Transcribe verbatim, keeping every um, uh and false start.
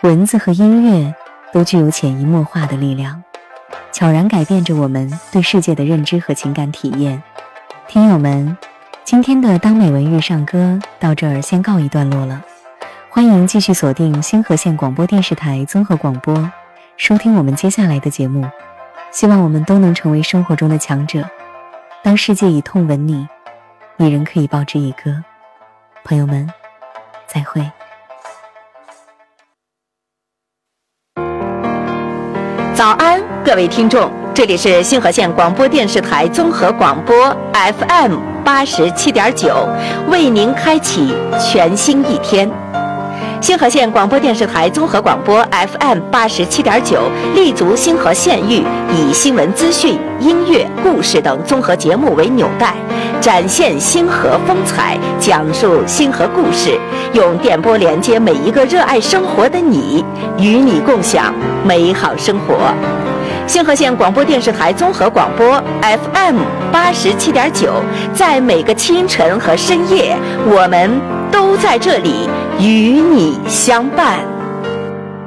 文字和音乐都具有潜移默化的力量，悄然改变着我们对世界的认知和情感体验。听友们，今天的当美文遇上歌到这儿先告一段落了，欢迎继续锁定星河县广播电视台综合广播，收听我们接下来的节目。希望我们都能成为生活中的强者，当世界以痛吻你，你仍可以报之以歌。朋友们，再会。 早安，各位听众，这里是星河县广播电视台综合广播 F M 八十七点九，为您开启全新一天。星河县广播电视台综合广播 F M 八十七点九，立足星河县域，以新闻资讯、音乐、故事等综合节目为纽带，展现星河风采，讲述星河故事，用电波连接每一个热爱生活的你，与你共享美好生活。星河县广播电视台综合广播 F M 八十七点九，在每个清晨和深夜，我们都在这里与你相伴。